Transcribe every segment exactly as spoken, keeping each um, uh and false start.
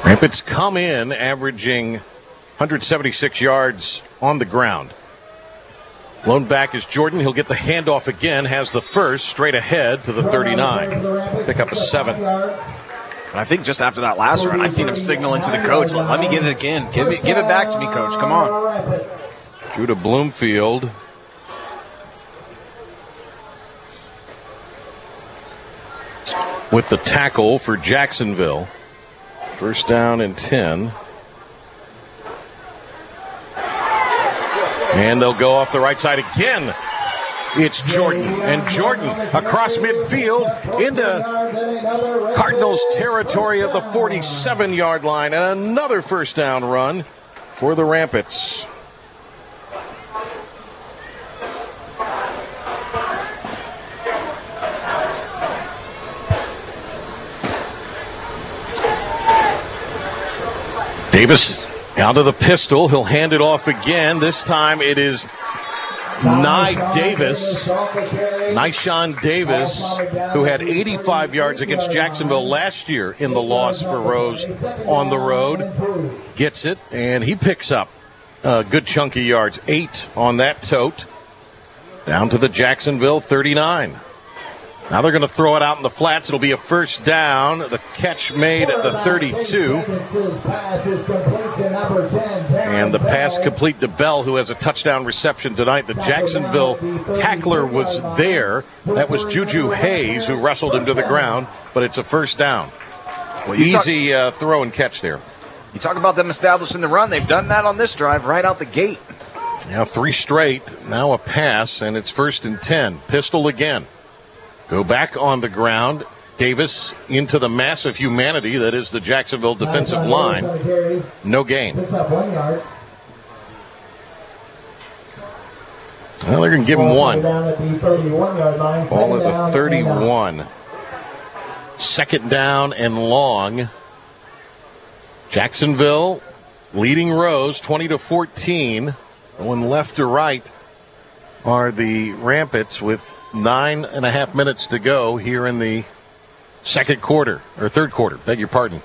Rapids come in averaging one hundred seventy-six yards on the ground. Lone back is Jordan. He'll get the handoff again, has the first, straight ahead to the thirty-nine. Pick up a seven. And I think just after that last run, I seen him signaling to the coach, let me get it again. Give it, give it back to me, coach. Come on. Judah Bloomfield. With the tackle for Jacksonville. First down and ten. And they'll go off the right side again. It's Jordan. And Jordan across midfield into Cardinals territory at the forty-seven-yard line. And another first down run for the Rampants. Davis out of the pistol. He'll hand it off again. This time it is Nye Davis, Nyshawn Davis, who had eighty-five yards against Jacksonville last year in the loss for Rose on the road. Gets it, and he picks up a good chunk of yards. Eight on that tote. Down to the Jacksonville thirty-nine. Now they're going to throw it out in the flats. It'll be a first down. The catch made at the thirty-two. And the pass complete to Bell, who has a touchdown reception tonight. The Jacksonville tackler was there. That was Juju Hayes, who wrestled him to the ground. But it's a first down. Well, Easy talk- uh, throw and catch there. You talk about them establishing the run. They've done that on this drive right out the gate. Now three straight. Now a pass, and it's first and ten. Pistol again. Go back on the ground. Davis into the massive humanity that is the Jacksonville defensive line. No gain. Well, they're going to give him one. Ball at the thirty-one. Second down and long. Jacksonville leading Rose twenty to fourteen. Going left to right are the Rampants with Nine and a half minutes to go here in the second quarter, or third quarter, beg your pardon.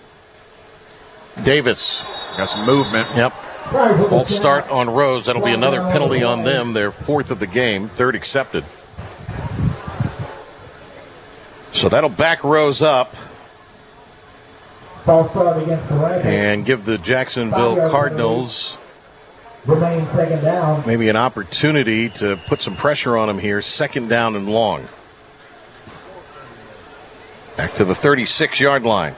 Davis. Got some movement. Yep. False start on Rose. That'll be another penalty on them. Their fourth of the game, third accepted. So that'll back Rose up and give the Jacksonville Cardinals Remain second down. maybe an opportunity to put some pressure on him here. Second down and long. Back to the thirty-six-yard line.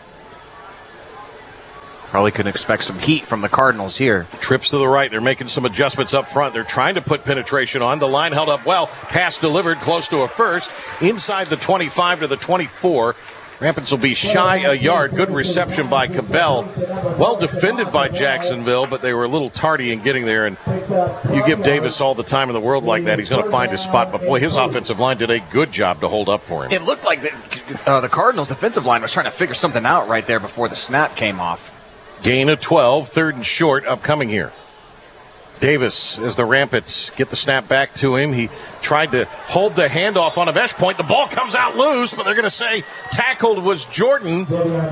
Probably could expect some heat from the Cardinals here. Trips to the right. They're making some adjustments up front. They're trying to put penetration on. The line held up well. Pass delivered close to a first. Inside the twenty-five to the twenty-four. Rampants will be shy a yard. Good reception by Cabell. Well defended by Jacksonville, but they were a little tardy in getting there. And you give Davis all the time in the world like that, he's going to find his spot. But, boy, his offensive line did a good job to hold up for him. It looked like the, uh, the Cardinals' defensive line was trying to figure something out right there before the snap came off. Gain of twelve, third and short, upcoming here. Davis, as the Rampants get the snap back to him, he tried to hold the handoff on a mesh point. The ball comes out loose, but they're going to say tackled was Jordan.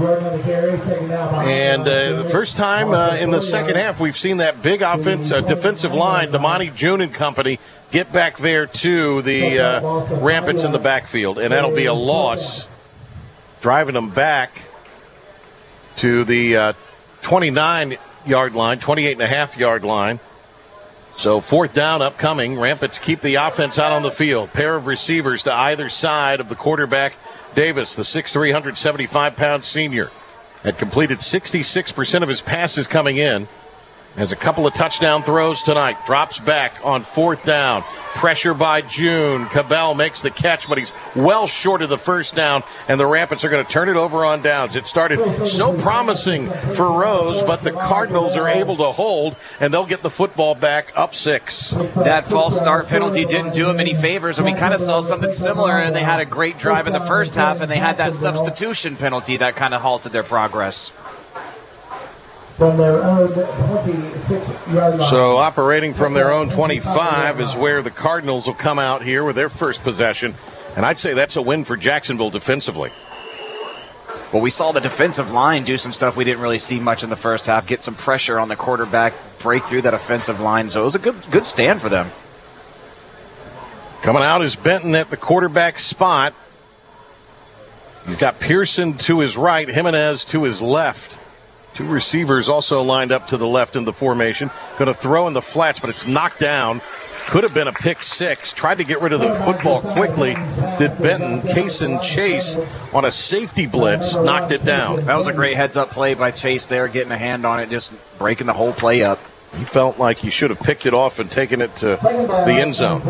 And uh, the first time uh, in the second half we've seen that big offense, uh, defensive line, Damani June and company, get back there to the uh, Rampants in the backfield. And that'll be a loss, driving them back to the uh, twenty-nine-yard line, twenty-eight and a half yard line. So fourth down upcoming. Rampants keep the offense out on the field. Pair of receivers to either side of the quarterback, Davis, the six three, one hundred seventy-five pound senior. Had completed sixty-six percent of his passes coming in. Has a couple of touchdown throws tonight. Drops back on fourth down. Pressure by June. Cabell makes the catch, but he's well short of the first down, and the Rampants are going to turn it over on downs. It started so promising for Rose, but the Cardinals are able to hold, and they'll get the football back up six. That false start penalty didn't do them any favors, and we kind of saw something similar, and they had a great drive in the first half, and they had that substitution penalty that kind of halted their progress. From their own twenty-six-yard line. So operating from their own twenty-five is where the Cardinals will come out here with their first possession. And I'd say that's a win for Jacksonville defensively. Well, we saw the defensive line do some stuff we didn't really see much in the first half, get some pressure on the quarterback, break through that offensive line. So it was a good good stand for them. Coming out is Benton at the quarterback spot. He's got Pearson to his right, Jimenez to his left. Two receivers also lined up to the left in the formation. Going to throw in the flats, but it's knocked down. Could have been a pick six. Tried to get rid of the football quickly. Did Benton. Kaysen Chase on a safety blitz knocked it down. That was a great heads-up play by Chase there, getting a hand on it, just breaking the whole play up. He felt like he should have picked it off and taken it to the end zone.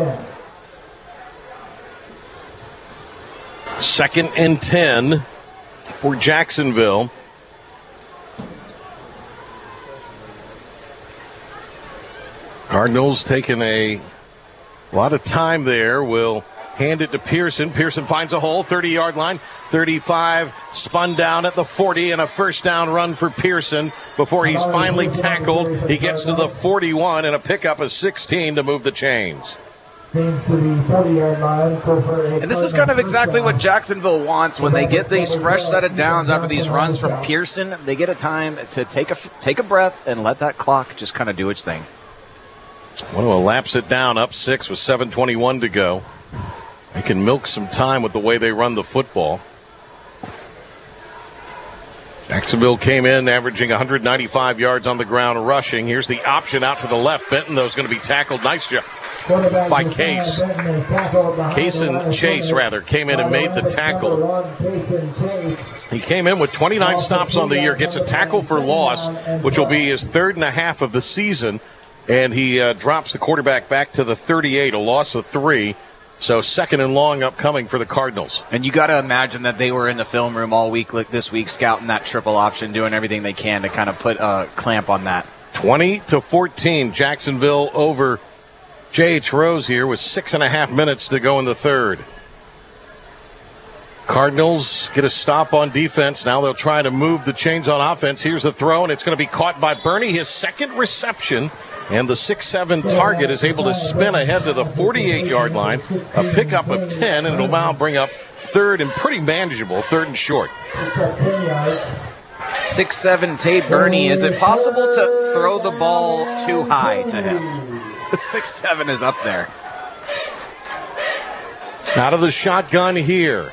Second and ten for Jacksonville. Cardinals taking a lot of time there. Will hand it to Pearson. Pearson finds a hole, thirty-yard line. thirty-five, spun down at the forty, and a first down run for Pearson before he's finally tackled. He gets to the forty-one and a pickup of sixteen to move the chains. And this is kind of exactly what Jacksonville wants when they get these fresh set of downs after these runs from Pearson. They get a time to take a, take a breath and let that clock just kind of do its thing. Want to elapse it down, up six with seven twenty-one to go. They can milk some time with the way they run the football. Jacksonville came in averaging one hundred ninety-five yards on the ground rushing. Here's the option out to the left. Benton, though, is going to be tackled. Nice job by Case. Kaysen Chase, rather, came in and made the tackle. He came in with twenty-nine stops on the year, gets a tackle for loss, which will be his third and a half of the season. And he uh, drops the quarterback back to the thirty-eight, a loss of three. So second and long upcoming for the Cardinals. And you got to imagine that they were in the film room all week like this week, scouting that triple option, doing everything they can to kind of put a clamp on that. twenty to fourteen, Jacksonville over J H. Rose here with six and a half minutes to go in the third. Cardinals get a stop on defense. Now they'll try to move the chains on offense. Here's the throw, and it's going to be caught by Burney, his second reception. And the six seven target is able to spin ahead to the forty-eight-yard line. A pickup of ten, and it'll now bring up third and pretty manageable, third and short. six seven Tate Burney. Is it possible to throw the ball too high to him? six seven is up there. Out of the shotgun here.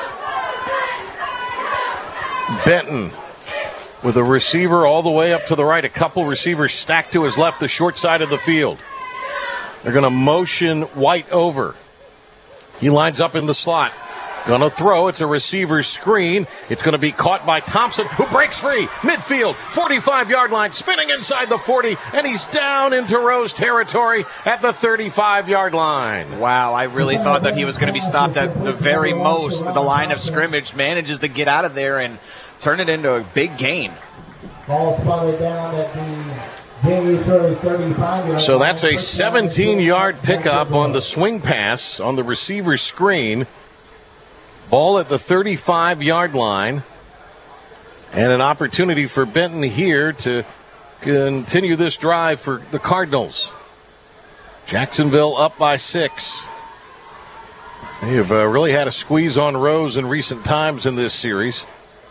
Benton with a receiver all the way up to the right. A couple receivers stacked to his left, the short side of the field. They're going to motion White over. He lines up in the slot. Going to throw. It's a receiver screen. It's going to be caught by Thompson, who breaks free. Midfield, forty-five-yard line, spinning inside the forty, and he's down into Rose territory at the thirty-five-yard line. Wow, I really thought that he was going to be stopped at the very most. The line of scrimmage manages to get out of there and turn it into a big gain. Ball spotted down at the thirty-five. So that's a seventeen-yard pickup on the swing pass on the receiver screen. Ball at the thirty-five-yard line. And an opportunity for Benton here to continue this drive for the Cardinals. Jacksonville up by six. They have uh, really had a squeeze on Rose in recent times in this series.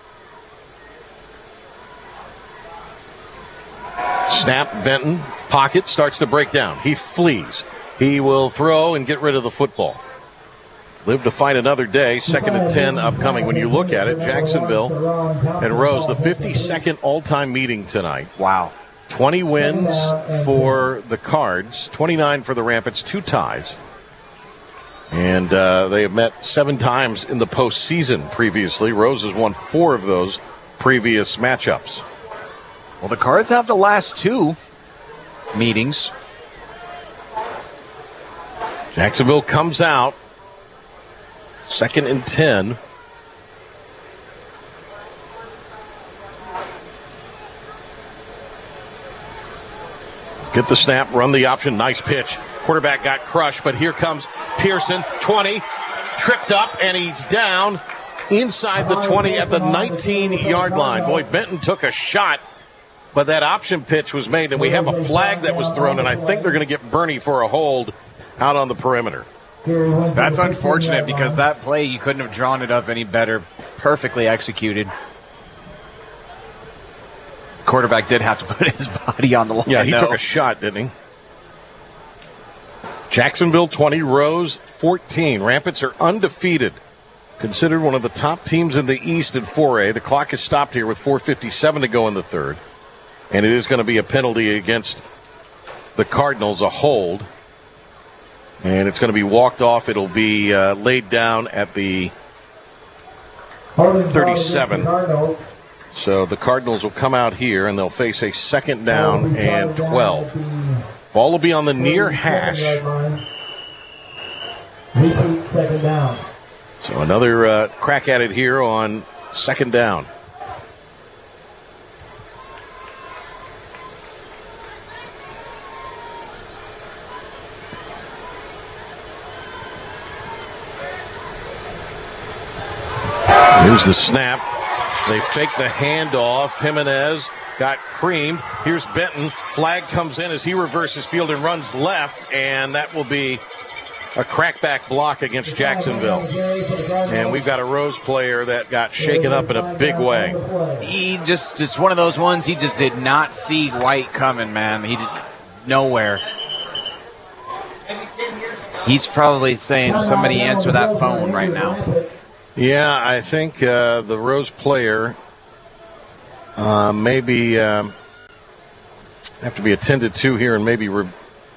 Snap, Benton, pocket, starts to break down. He flees. He will throw and get rid of the football. Live to fight another day. Second and ten upcoming. When you look at it, Jacksonville and Rose, the fifty-second all-time meeting tonight. Wow. twenty wins for the Cards, twenty-nine for the Rampants, two ties. And uh, they have met seven times in the postseason previously. Rose has won four of those previous matchups. Well, the Cards have the last two meetings. Jacksonville comes out. Second and ten. Get the snap, run the option. Nice pitch. Quarterback got crushed, but here comes Pearson. twenty, tripped up, and he's down inside the twenty at the nineteen-yard line. Boy, Benton took a shot, but that option pitch was made, and we have a flag that was thrown, and I think they're going to get Burney for a hold out on the perimeter. That's unfortunate because that play, you couldn't have drawn it up any better. Perfectly executed. The quarterback did have to put his body on the line. Yeah, he though. took a shot, didn't he? Jacksonville twenty, Rose fourteen. Rampants are undefeated. Considered one of the top teams in the East in four A. The clock is stopped here with four fifty-seven to go in the third. And it is going to be a penalty against the Cardinals, a hold. And it's going to be walked off. It'll be uh, laid down at the thirty-seven. So the Cardinals will come out here, and they'll face a second down and twelve. Ball will be on the near hash. Repeat second down. So another uh, crack at it here on second down. Here's the snap. They fake the handoff. Jimenez got creamed. Here's Benton. Flag comes in as he reverses field and runs left, and that will be a crackback block against Jacksonville. And we've got a Rose player that got shaken up in a big way. He just, it's one of those ones he just did not see White coming, man. He did nowhere. He's probably saying, somebody answer that phone right now. Yeah, I think uh, the Rose player uh, maybe um, have to be attended to here and maybe re-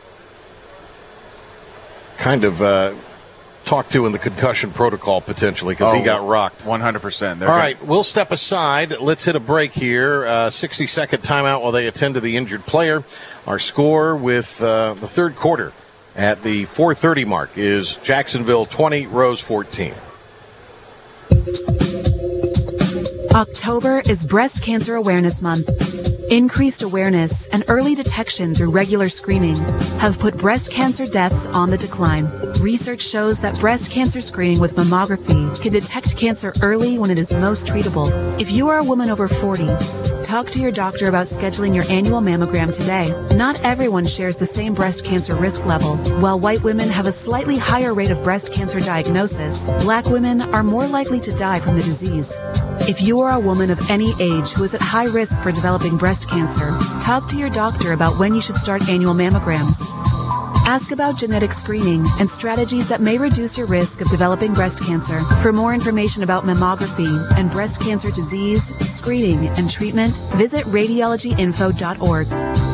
kind of uh, talked to in the concussion protocol potentially because oh, he got rocked. one hundred percent. All right, we'll step aside. Let's hit a break here. Uh, sixty-second timeout while they attend to the injured player. Our score with uh, the third quarter at the four thirty mark is Jacksonville twenty, Rose fourteen. October is Breast Cancer Awareness Month. Increased awareness and early detection through regular screening have put breast cancer deaths on the decline. Research shows that breast cancer screening with mammography can detect cancer early when it is most treatable. If you are a woman over forty, talk to your doctor about scheduling your annual mammogram today. Not everyone shares the same breast cancer risk level. While white women have a slightly higher rate of breast cancer diagnosis, black women are more likely to die from the disease. If you are a woman of any age who is at high risk for developing breast cancer, talk to your doctor about when you should start annual mammograms. Ask about genetic screening and strategies that may reduce your risk of developing breast cancer. For more information about mammography and breast cancer disease, screening, and treatment, visit radiology info dot org.